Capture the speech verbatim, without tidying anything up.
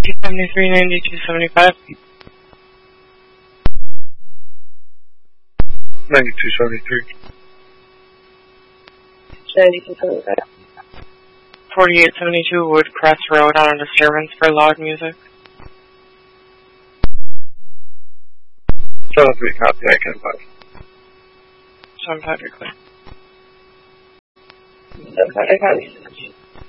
seventy-three ninety-two seventy-five. ninety-two seventy-three. ninety-two seventy-five. forty-eight seventy-two Woodcrest Road on a disturbance for loud music. seven three copy, I can five. seven five, you're clear. seven five, I copy.